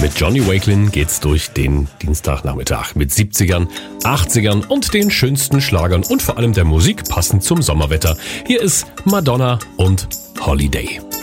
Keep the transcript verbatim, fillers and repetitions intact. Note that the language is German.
Mit Johnny Wakelin geht's durch den Dienstagnachmittag mit siebzigern, achtzigern und den schönsten Schlagern und vor allem der Musik passend zum Sommerwetter. Hier ist Madonna und Holiday.